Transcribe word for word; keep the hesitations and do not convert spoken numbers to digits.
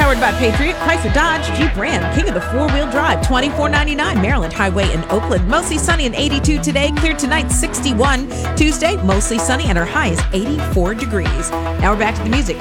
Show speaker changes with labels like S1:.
S1: powered by Patriot, Chrysler Dodge, Jeep Ram, king of the four-wheel drive, twenty-four ninety-nine Maryland Highway in Oakland. Mostly sunny and eighty-two today, clear tonight, sixty-one. Tuesday, mostly sunny and our high is eighty-four degrees. Now we're back to the music.